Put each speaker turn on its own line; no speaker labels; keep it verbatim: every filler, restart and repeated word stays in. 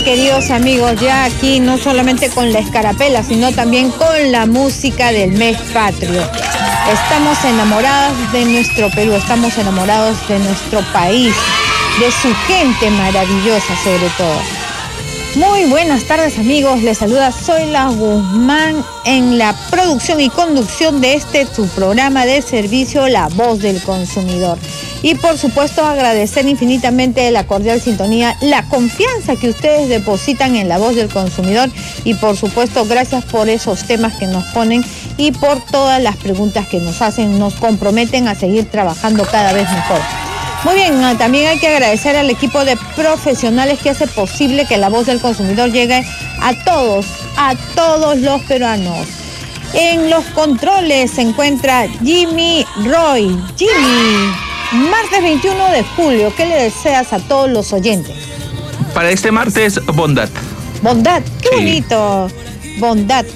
queridos amigos, ya aquí no solamente con la escarapela, sino también con la música del mes patrio. Estamos enamorados de nuestro Perú, estamos enamorados de nuestro país, de su gente maravillosa sobre todo. Muy buenas tardes amigos, les saluda Zoila Guzmán en la producción y conducción de este su programa de servicio La Voz del Consumidor. Y por supuesto agradecer infinitamente la cordial sintonía, la confianza que ustedes depositan en La Voz del Consumidor y por supuesto gracias por esos temas que nos ponen y por todas las preguntas que nos hacen, nos comprometen a seguir trabajando cada vez mejor. Muy bien, también hay que agradecer al equipo de profesionales que hace posible que La Voz del Consumidor llegue a todos, a todos los peruanos. En los controles se encuentra Jimmy Roy. Jimmy, martes veintiuno de julio, ¿qué le deseas a todos los oyentes?
Para este martes, bondad.
Bondad, qué
Sí.
bonito. Bondad,